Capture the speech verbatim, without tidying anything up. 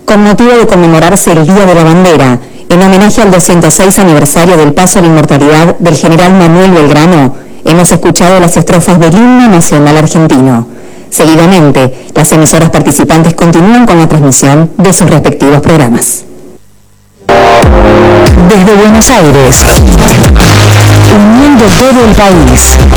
con motivo de conmemorarse el Día de la Bandera, en homenaje al doscientos seis aniversario del paso a la inmortalidad del general Manuel Belgrano, hemos escuchado las estrofas del himno nacional argentino. Seguidamente, las emisoras participantes continúan con la transmisión de sus respectivos programas. Desde Buenos Aires, uniendo todo el país.